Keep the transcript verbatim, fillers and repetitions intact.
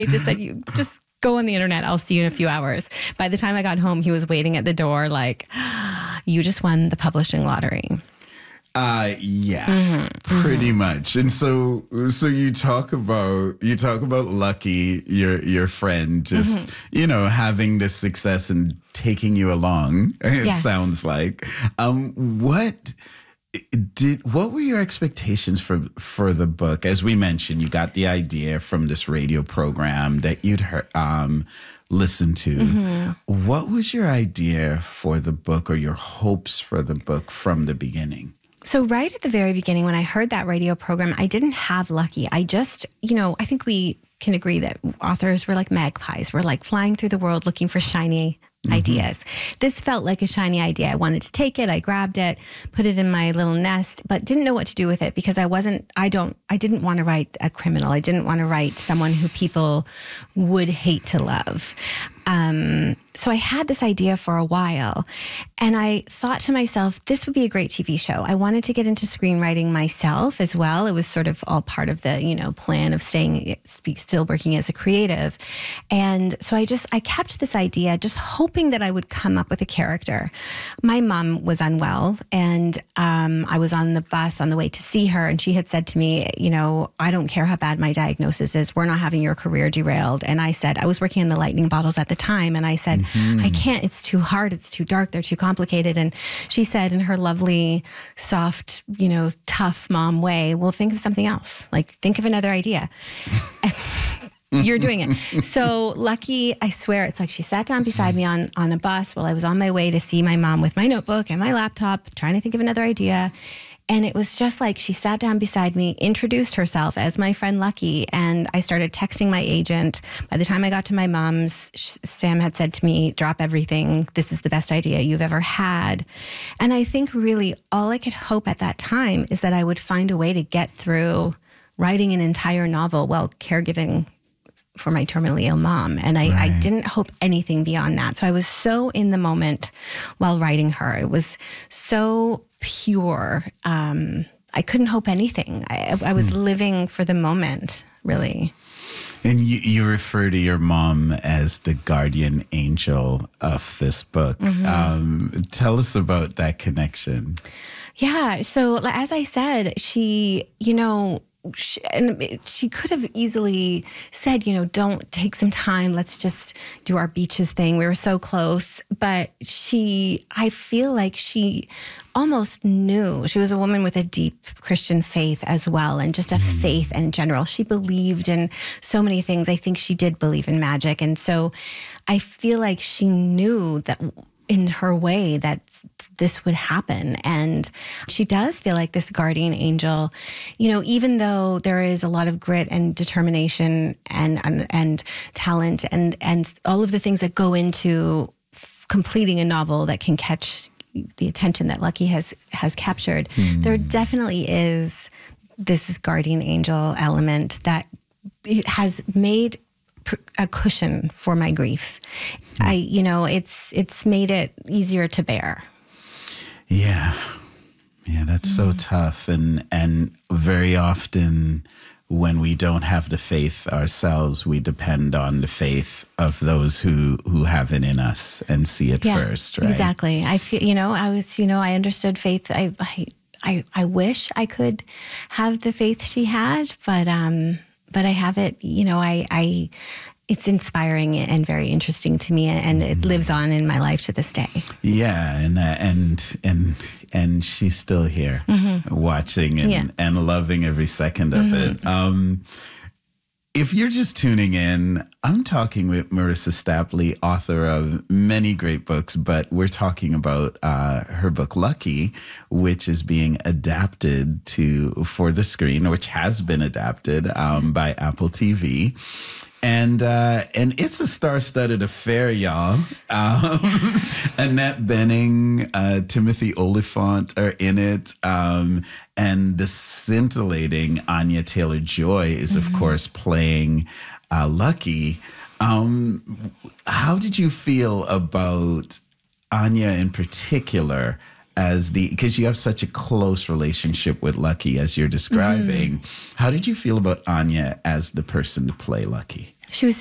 He just said, "You just go on the internet. I'll see you in a few hours." By the time I got home, he was waiting at the door like, "You just won the publishing lottery." Uh, yeah, mm-hmm. pretty mm-hmm. much. And so, so you talk about, you talk about Lucky, your, your friend, just, mm-hmm. you know, having this success and taking you along. It yes. sounds like, um, what did, what were your expectations for, for the book? As we mentioned, you got the idea from this radio program that you'd heard, um, listen to. Mm-hmm. What was your idea for the book or your hopes for the book from the beginning? So right at the very beginning, when I heard that radio program, I didn't have Lucky. I just, you know, I think we can agree that authors were like magpies. We're like flying through the world looking for shiny mm-hmm. ideas. This felt like a shiny idea. I wanted to take it. I grabbed it, put it in my little nest, but didn't know what to do with it because I wasn't, I don't, I didn't want to write a criminal. I didn't want to write someone who people would hate to love. Um, so I had this idea for a while, and I thought to myself, this would be a great T V show. I wanted to get into screenwriting myself as well. It was sort of all part of the, you know, plan of staying, still working as a creative. And so I just, I kept this idea, just hoping that I would come up with a character. My mom was unwell, and um, I was on the bus on the way to see her, and she had said to me, you know, I don't care how bad my diagnosis is. We're not having your career derailed. And I said, I was working on the Lightning Bottles at the time, and I said, mm-hmm. I can't, it's too hard, it's too dark, they're too complicated. And she said in her lovely, soft, you know, tough mom way, well, think of something else. Like, think of another idea. You're doing it. So Lucky, I swear, it's like she sat down beside me on, on a bus while I was on my way to see my mom with my notebook and my laptop, trying to think of another idea. And it was just like she sat down beside me, introduced herself as my friend Lucky, and I started texting my agent. By the time I got to my mom's, Sam had said to me, drop everything. This is the best idea you've ever had. And I think really all I could hope at that time is that I would find a way to get through writing an entire novel while caregiving for my terminally ill mom. And I, right. I didn't hope anything beyond that. So I was so in the moment while writing her. It was so pure. Um, I couldn't hope anything. I, I was mm. living for the moment, really. And you, you refer to your mom as the guardian angel of this book. Mm-hmm. Um, tell us about that connection. Yeah. So as I said, she, you know, She, and she could have easily said, you know, don't take some time. Let's just do our beaches thing. We were so close. But she, I feel like she almost knew. She was a woman with a deep Christian faith as well, and just a mm. faith in general. She believed in so many things. I think she did believe in magic. And so I feel like she knew that in her way that this would happen. And she does feel like this guardian angel, you know, even though there is a lot of grit and determination and and, and talent and, and all of the things that go into f- completing a novel that can catch the attention that Lucky has, has captured, mm. there definitely is this guardian angel element that it has made a cushion for my grief. I, you know, it's it's made it easier to bear. Yeah. Yeah, that's mm-hmm. so tough. And and very often when we don't have the faith ourselves, we depend on the faith of those who, who have it in us and see it yeah, first, right? Exactly. I feel, you know, I was, you know, I understood faith. I, I, I, I wish I could have the faith she had, but, um, but I have it, you know, I, I, it's inspiring and very interesting to me, and it lives on in my life to this day. Yeah, and uh, and and and she's still here, mm-hmm. watching and, yeah. and loving every second of mm-hmm. it. Um, if you're just tuning in, I'm talking with Marissa Stapley, author of many great books, but we're talking about uh, her book Lucky, which is being adapted to for the screen, which has been adapted um, by Apple T V. And uh, and it's a star-studded affair, y'all. Um, Annette Bening, uh, Timothy Olyphant are in it. Um, and the scintillating Anya Taylor-Joy is, mm-hmm. of course, playing uh, Lucky. Um, how did you feel about Anya in particular as the, because you have such a close relationship with Lucky as you're describing. Mm. How did you feel about Anya as the person to play Lucky? She was